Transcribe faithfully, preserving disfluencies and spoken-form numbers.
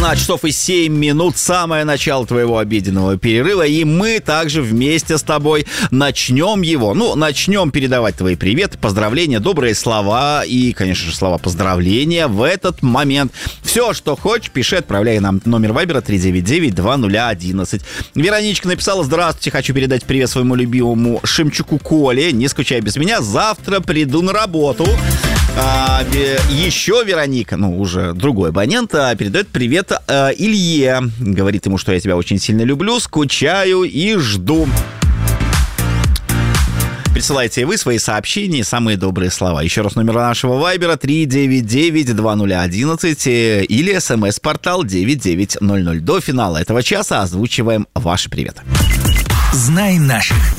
двенадцать часов и семь минут, самое начало твоего обеденного перерыва, и мы также вместе с тобой начнем его. Ну, начнем передавать твои приветы, поздравления, добрые слова и, конечно же, слова поздравления в этот момент. Все, что хочешь, пиши, отправляй нам номер вайбера три девять девять два ноль один один. Вероничка написала: здравствуйте, хочу передать привет своему любимому Шемчуку Коле. Не скучай без меня, завтра приду на работу. А, еще Вероника, ну, уже другой абонент, передает привет а, Илье. Говорит ему, что я тебя очень сильно люблю, скучаю и жду. Присылайте вы свои сообщения и самые добрые слова. Еще раз номер нашего вайбера три девять девять два ноль один один или смс-портал девять девять ноль ноль. До финала этого часа озвучиваем ваши приветы. Знай наших.